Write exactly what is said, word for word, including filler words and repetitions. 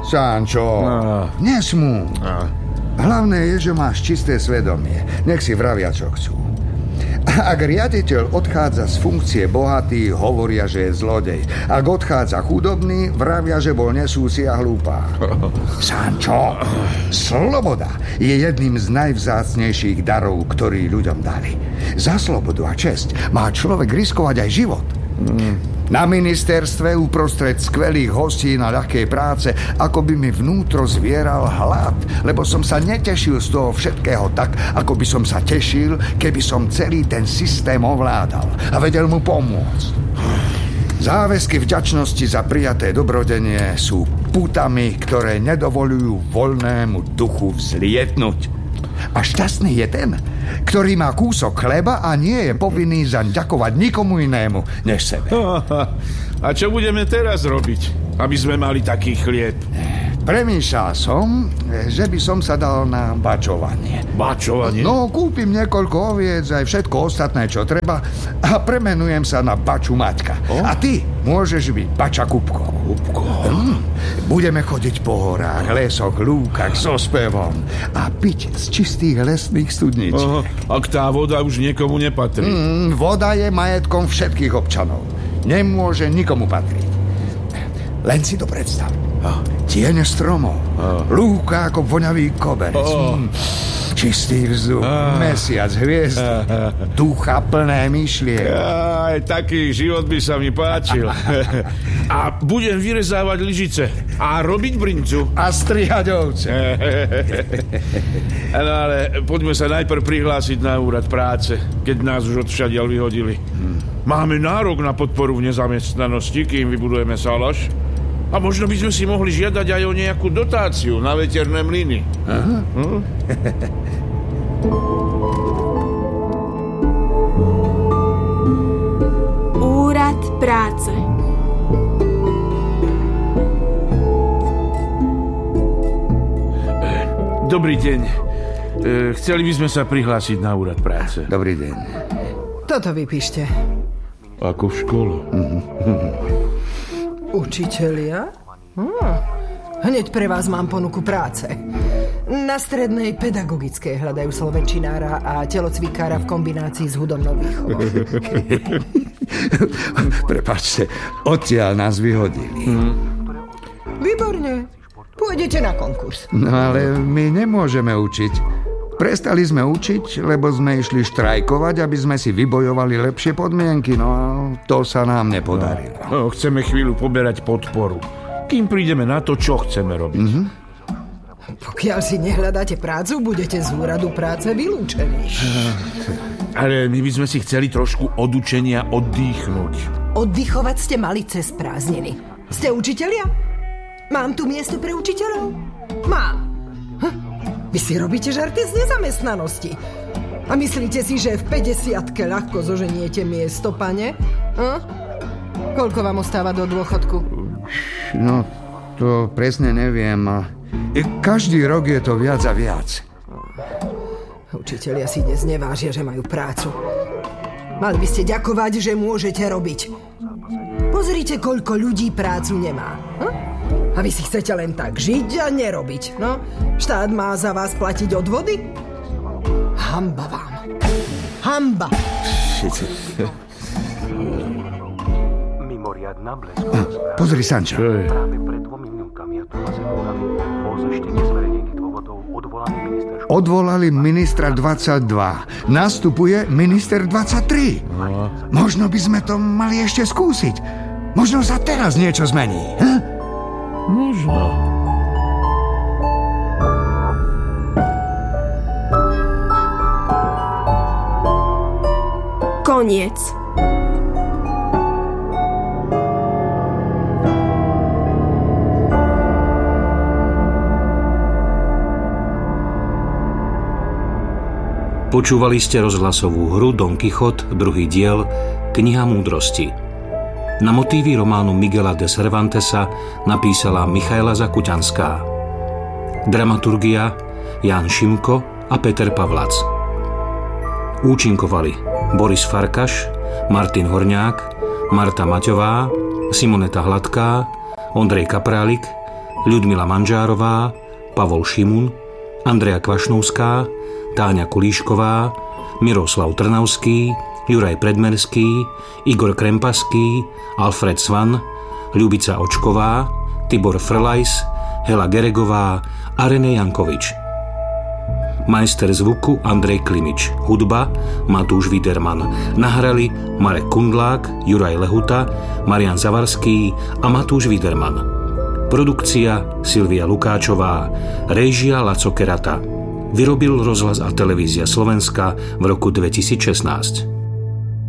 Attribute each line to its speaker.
Speaker 1: Sančo,
Speaker 2: No.
Speaker 1: nesmú.
Speaker 2: No.
Speaker 1: Hlavné je, že máš čisté svedomie. Nech si vravia, čo chcú. Ak riaditeľ odchádza z funkcie bohatý, hovoria, že je zlodej. Ak odchádza chudobný, vravia, že bol nesúci a hlúpá. Sančo, sloboda je jedným z najvzácnejších darov, ktorý ľuďom dali. Za slobodu a česť má človek riskovať aj život. Mm. Na ministerstve uprostred skvelých hostí na ľahkej práce ako by mi vnútro zvieral hlad, lebo som sa netešil z toho všetkého tak, ako by som sa tešil, keby som celý ten systém ovládal a vedel mu pomôcť. Záväzky vďačnosti za prijaté dobrodenie sú putami, ktoré nedovolujú voľnému duchu vzlietnúť. A šťastný je ten, ktorý má kúsok chleba a nie je povinný zaň ďakovať nikomu inému než sebe.
Speaker 2: A čo budeme teraz robiť, aby sme mali taký chlieb?
Speaker 1: Premýšľal som, že by som sa dal na bačovanie.
Speaker 2: Bačovanie?
Speaker 1: No, kúpim niekoľko oviec, aj všetko ostatné, čo treba a premenujem sa na baču Maťka. O? A ty môžeš byť bača Kupko.
Speaker 2: Kupko?
Speaker 1: Hm. Budeme chodiť po horách, lesoch, lúkach so spevom a piť z čistých lesných studničiek.
Speaker 2: Ak tá voda už niekomu nepatrí.
Speaker 1: Hm, voda je majetkom všetkých občanov. Nemôže nikomu patriť. Len si to predstav. Oh. Tiene stromov, oh. Lúka ako voňavý koberec, oh. Čistý vzduch, oh. Mesiac, hviezdy, oh. Ducha plné myšlienky.
Speaker 2: Aj taký život by sa mi páčil. A budem vyrezávať lyžice a robiť brincu.
Speaker 1: A strihať ovce.
Speaker 2: No ale poďme sa najprv prihlásiť na úrad práce, keď nás už odvšadiaľ vyhodili. Hmm. Máme nárok na podporu v nezamestnanosti, kým vybudujeme salaš. A možno by sme si mohli žiadať aj o nejakú dotáciu na veterné mlyny. Aha. Hm?
Speaker 3: Úrad práce.
Speaker 2: Dobrý deň. Chceli by sme sa prihlásiť na úrad práce.
Speaker 1: Dobrý deň.
Speaker 4: Toto vypíšte.
Speaker 2: Ako v škole.
Speaker 4: Učitelia? Hm. Hneď pre vás mám ponuku práce. Na strednej pedagogickej hľadajú slovenčinára a telocvikára v kombinácii s hudobnou výchovou.
Speaker 1: Prepáčte, odtiaľ nás vyhodili.
Speaker 4: Hmm. Výborne. Pôjdete na konkurs.
Speaker 1: No ale my nemôžeme učiť. Prestali sme učiť, lebo sme išli štrajkovať, aby sme si vybojovali lepšie podmienky. No a to sa nám nepodarilo.
Speaker 2: No, chceme chvíľu poberať podporu, kým prídeme na to, čo chceme robiť. Mm-hmm.
Speaker 4: Pokiaľ si nehľadáte prácu, budete z úradu práce vylúčení.
Speaker 2: Ale my by sme si chceli trošku od učenia oddychnúť.
Speaker 4: Oddychovať ste mali cez prázdniny. Ste učitelia? Mám tu miesto pre učiteľov? Mám. Hm. Vy si robíte žarty z nezamestnanosti. A myslíte si, že v päťdesiatke ľahko zoženiete miesto, pane? Hm? Koľko vám ostáva do dôchodku?
Speaker 1: No, to presne neviem. Každý rok je to viac a viac.
Speaker 4: Učitelia si dnes nevážia, že majú prácu. Mali by ste ďakovať, že môžete robiť. Pozrite, koľko ľudí prácu nemá. Hm? A vy si chcete len tak žiť a nerobiť. No, štát má za vás platiť odvody? Hanba vám. Hanba.
Speaker 1: Ah, pozri, Sančo. Odvolali ministra dvadsaťdva. Nastupuje minister dvadsaťtri. No. Možno by sme to mali ešte skúsiť. Možno sa teraz niečo zmení. Hm?
Speaker 2: Možno.
Speaker 3: Koniec.
Speaker 5: Počúvali ste rozhlasovú hru Don Kichot, druhý diel, Kniha múdrosti. Na motívy románu Miguela de Cervantesa napísala Michaela Zakuťanská. Dramaturgia Ján Šimko a Peter Pavlac. Účinkovali Boris Farkaš, Martin Horňák, Marta Maťová, Simoneta Hladká, Ondrej Kaprálik, Ľudmila Manžárová, Pavol Šimun, Andrea Kvašnovská, Táňa Kulíšková, Miroslav Trnavský, Juraj Predmerský, Igor Krempaský, Alfred Svan, Ľubica Očková, Tibor Frlajs, Hela Geregová a René Jankovič. Majster zvuku Andrej Klimič, hudba Matúš Widerman. Nahrali Marek Kundlák, Juraj Lehuta, Marian Zavarský a Matúš Widerman. Produkcia Silvia Lukáčová, réžia Laco Kerata. Vyrobil Rozhlas a televízia Slovenska v roku dvetisícšestnásť.